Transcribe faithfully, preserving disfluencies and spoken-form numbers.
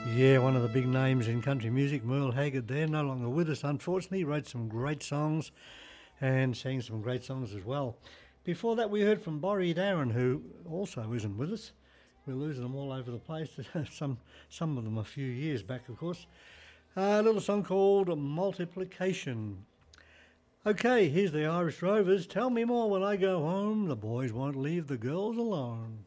Yeah, one of the big names in country music, Merle Haggard there, no longer with us, unfortunately. He wrote some great songs and sang some great songs as well. Before that, we heard from Borrie Darren, who also isn't with us. We're losing them all over the place, some, some of them a few years back, of course. A little song called Multiplication. Okay, here's the Irish Rovers. Tell me more when I go home. The boys won't leave the girls alone.